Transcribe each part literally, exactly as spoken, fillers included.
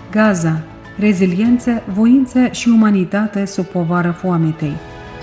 Gaza, reziliență, voință și umanitate sub povară foametei.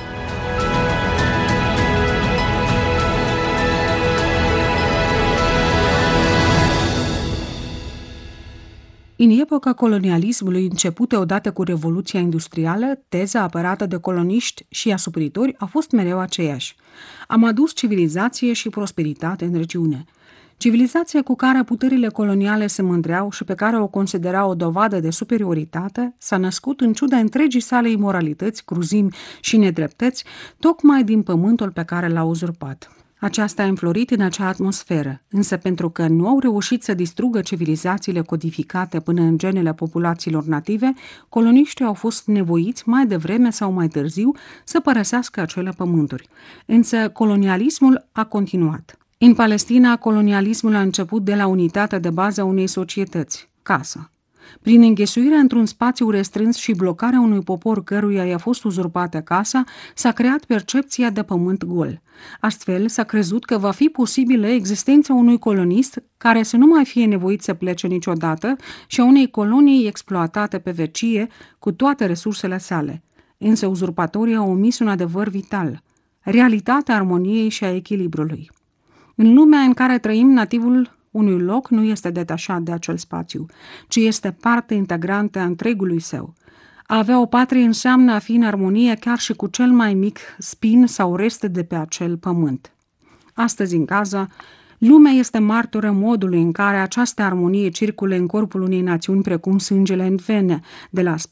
În epoca colonialismului începută odată cu Revoluția Industrială, teza apărată de coloniști și asupritori a fost mereu aceeași. Am adus civilizație și prosperitate în regiune. Civilizația cu care puterile coloniale se mândreau și pe care o considerau o dovadă de superioritate s-a născut în ciuda întregii sale imoralități, cruzimi și nedreptăți, tocmai din pământul pe care l-a uzurpat. Aceasta a înflorit în acea atmosferă, însă pentru că nu au reușit să distrugă civilizațiile codificate până în genele populațiilor native, coloniștii au fost nevoiți mai devreme sau mai târziu să părăsească acele pământuri. Însă colonialismul a continuat. În Palestina, colonialismul a început de la unitatea de bază a unei societăți, casa. Prin înghesuirea într-un spațiu restrâns și blocarea unui popor căruia i-a fost uzurpată casa, s-a creat percepția de pământ gol. Astfel, s-a crezut că va fi posibilă existența unui colonist care să nu mai fie nevoit să plece niciodată și a unei colonii exploatate pe vecie cu toate resursele sale. Însă uzurpatorii au omis un adevăr vital, realitatea armoniei și a echilibrului. În lumea în care trăim, nativul unui loc nu este detașat de acel spațiu, ci este parte integrantă a întregului său. A avea o patrie înseamnă a fi în armonie chiar și cu cel mai mic spin sau reste de pe acel pământ. Astăzi, în Gaza, lumea este martoră modului în care această armonie circulă în corpul unei națiuni precum sângele în vene, de la